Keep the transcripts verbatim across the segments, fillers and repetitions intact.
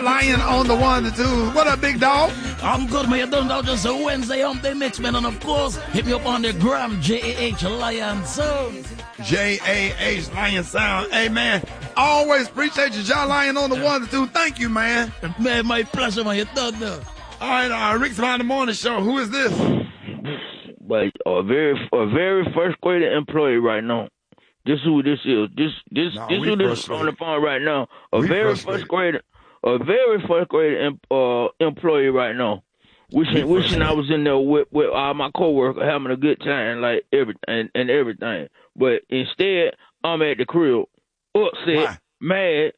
Lion on the one, the two. What up, big dog? I'm good, man. You don't know, just a Wednesday hump day mix, man. And of course, hit me up on the gram, J A H Lion Sound. J A H Lion Sound. Hey, man, always appreciate you, John Lion on the one, the two. Thank you, man. Man, my pleasure, man. You don't know. All right, uh, Rick's Line the Morning Show. Who is this? But a very, a very first grader employee right now. This who this is. This this no, this who this is on the phone right now. A we very first grader, a very first grader uh, employee right now. Wishing wishing I was in there with with all my coworkers having a good time, like everything and, and everything. But instead, I'm at the crib, upset, Why? mad,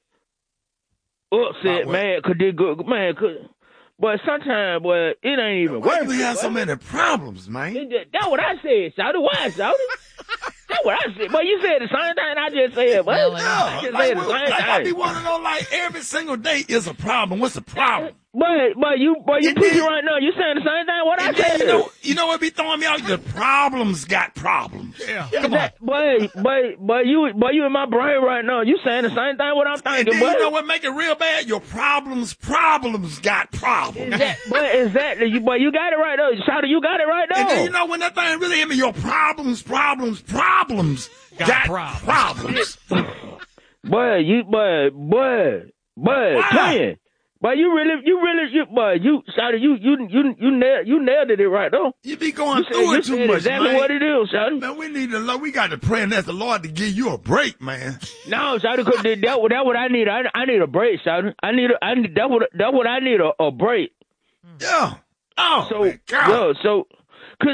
upset, mad, cause they good, man, cause. But sometimes, boy, it ain't even Why worth you it. have so many problems, man? That's what I said, Shawty. Why, Shawty? That's what I said. But you said the same thing I just said. But No, I just like, said the same like, thing. I be wanting to know, like, every single day is a problem. What's the problem? But but you but you And preaching then- right now. You saying the same thing what I And then, said. you know, you know what be throwing me out? The problems got problems. Yeah. Come on. But but but you but you in my brain right now. You saying the same thing what I'm And thinking. then But you know what make it real bad? Your problems, problems got problems. Is that, but exactly, you but you got it right though. Shawty, you got it right though. And then you know when that thing really hit me, your problems, problems, problems Got got, problems. problems. But you but but but Why? twin. But you really you really you but you Shawty, you you you you nailed you nailed it right though. You be going You said, through you it too said much, exactly man. what it is, Shawty. Man, we need to lo- we got to pray and ask the Lord to give you a break, man. No, Shawty, cause that that what that what I need. I I need a break, Shawty. I need a, I need that what that what I need a, a break. Yeah. Oh, So my God. yo, so cause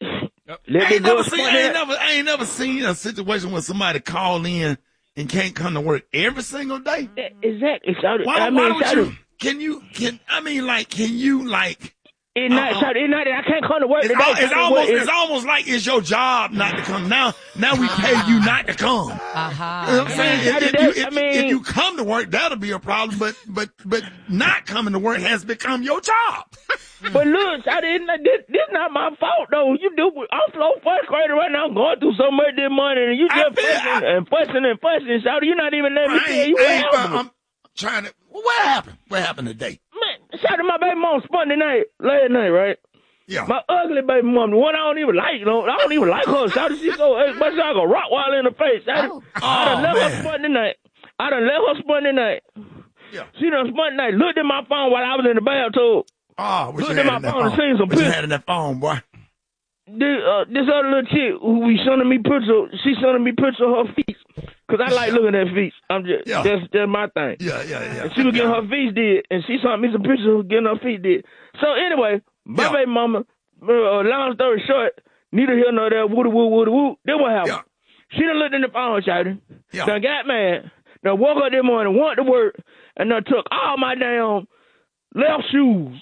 I let me ain't, go never seen, explain I, ain't that. never, I ain't never seen a situation where somebody call in and can't come to work every single day. Exactly, Shawty. Why, I why mean, don't Shawty, you? Can you? Can I mean like? Can you like? It's not, Uh-uh. Shawty, it's not that I can't come to work It's, today. al- it's Shawty, almost. what- It's almost like it's your job not to come. Now, now we pay you not to come. Uh-huh. You know what I'm saying? Yeah. If, if, I you, mean- if, if you come to work, that'll be a problem. But but but not coming to work has become your job. But look, Shawty, it's not, this, this not my fault though. You do. I'm slow first grader right now. I'm going through so much this money, and you I just feel- fussing I- and fussing and fussing, Shawty. You're not even letting me I tell ain't, you I what ain't, happened. I'm trying to. What happened? What happened today? Man, Shawty, my baby mom spun tonight, last night, right? Yeah. My ugly baby mom, the one I don't even like, you know, I don't even like her. Shawty, she go, hey, but she like a Rottweiler in the face. Shawty. Oh. I done Oh, let man. her spun tonight. I done let her spun tonight. Yeah. She done spun tonight. Looked at my phone while I was in the bathtub. Oh, what Look you at had my in that phone and phone? seen some What you pictures. had in that phone, boy? This, uh, this other little chick who be sending me pictures, she sending me pictures of her feet. Cause I like looking at feet. I'm just, Yeah. that's, that's my thing. Yeah, yeah, yeah. And she was getting her feet did, and she sent me some pictures of getting her feet did. So anyway, my Yeah. baby mama, uh, long story short, neither here nor there, woody woo, woody woo. Then what happened? Yeah. She done looked in the phone, Shawty. Yeah. Done got mad. Done woke up this morning, went to work, and done took all my damn left shoes.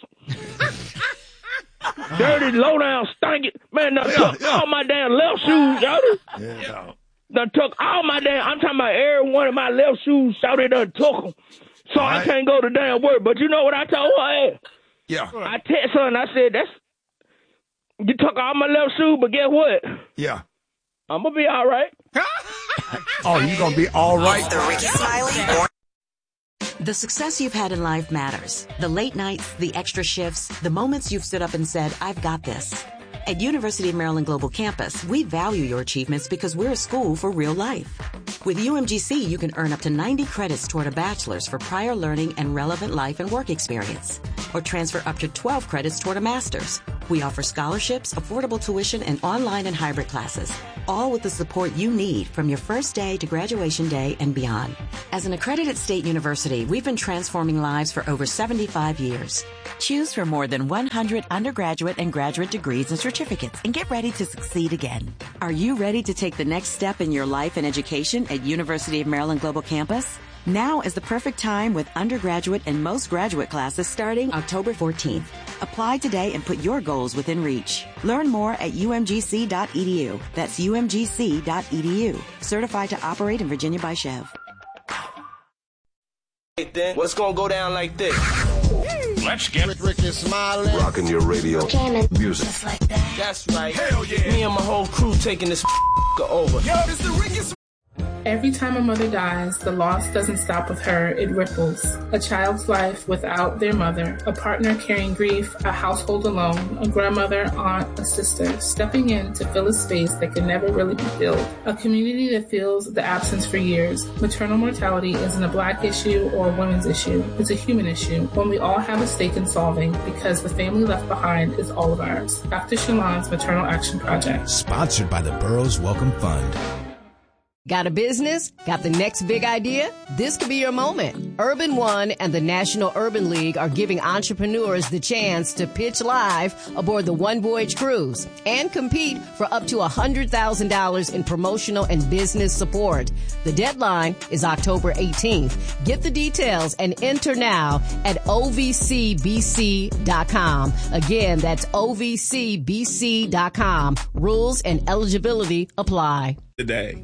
Dirty, low down, stinky. Man, done Yeah, took yeah. all my damn left shoes, Shawty. Yeah, dog. Done took all my damn, I'm talking about every one of my left shoes, Shawty done took them. So I Right. can't go to damn work. But you know what I told her? Hey, Yeah, I text her and I said, that's, you took all my left shoes, but guess what? yeah. I'm going to be all right. Oh, you gonna be all right? The Ricky Smiley Morning. The success you've had in life matters. The late nights, the extra shifts, the moments you've stood up and said, I've got this. At University of Maryland Global Campus, we value your achievements because we're a school for real life. With U M G C, you can earn up to ninety credits toward a bachelor's for prior learning and relevant life and work experience, or transfer up to twelve credits toward a master's. We offer scholarships, affordable tuition, and online and hybrid classes, all with the support you need from your first day to graduation day and beyond. As an accredited state university, we've been transforming lives for over seventy-five years. Choose from more than one hundred undergraduate and graduate degrees and certificates and get ready to succeed again. Are you ready to take the next step in your life and education at University of Maryland Global Campus? Now is the perfect time with undergraduate and most graduate classes starting October fourteenth. Apply today and put your goals within reach. Learn more at U M G C dot E D U. That's U M G C dot E D U. Certified to operate in Virginia by Chev. Then what's gonna go down like this? Let's get Rick, Ricky Smiley. Rocking your radio. Music. That's right. Hell yeah. Me and my whole crew taking this over. Yo, it's the Ricky Every time a mother dies, the loss doesn't stop with her, it ripples. A child's life without their mother, a partner carrying grief, a household alone, a grandmother, aunt, a sister, stepping in to fill a space that can never really be filled. A community that feels the absence for years. Maternal mortality isn't a black issue or a women's issue. It's a human issue, one we all have a stake in solving because the family left behind is all of ours. Doctor Shalon's Maternal Action Project. Sponsored by the Burroughs Welcome Fund. Got a business? Got the next big idea? This could be your moment. Urban One and the National Urban League are giving entrepreneurs the chance to pitch live aboard the One Voyage Cruise and compete for up to one hundred thousand dollars in promotional and business support. The deadline is October eighteenth. Get the details and enter now at O V C B C dot com. Again, that's O V C B C dot com. Rules and eligibility apply. Today.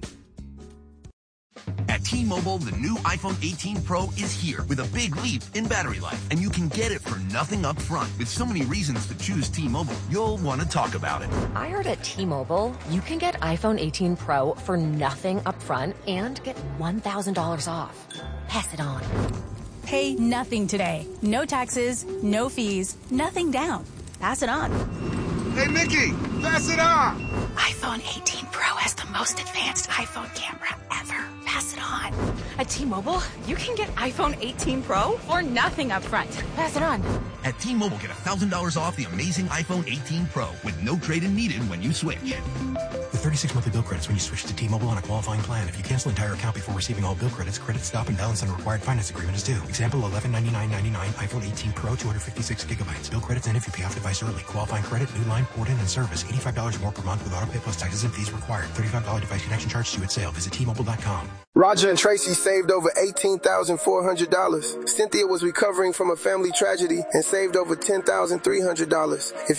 At T-Mobile, the new iPhone eighteen Pro is here with a big leap in battery life, and you can get it for nothing up front. With so many reasons to choose T-Mobile, you'll want to talk about it. I heard at T-Mobile, you can get iPhone eighteen Pro for nothing up front and get one thousand dollars off. Pass it on. Pay nothing today. No taxes, no fees, nothing down. Pass it on. Hey, Mickey, pass it on. iPhone eighteen Pro has the most advanced iPhone camera ever. Pass it on. At T-Mobile, you can get iPhone eighteen Pro for nothing up front. Pass it on. At T-Mobile, get one thousand dollars off the amazing iPhone eighteen Pro with no trade-in needed when you switch. With thirty-six monthly bill credits when you switch to T-Mobile on a qualifying plan. If you cancel an entire account before receiving all bill credits, credit stop and balance on a required finance agreement is due. Example, eleven ninety-nine ninety-nine iPhone eighteen Pro, two hundred fifty-six gigabytes. Bill credits end if you pay off device early. Qualifying credit, new line, port in, and service. eighty-five dollars more per month with auto pay plus taxes and fees required. thirty-five dollars device connection charge due at sale. Visit T Mobile dot com. Roger and Tracy saved over eighteen thousand four hundred dollars. Cynthia was recovering from a family tragedy and saved over ten thousand three hundred dollars. If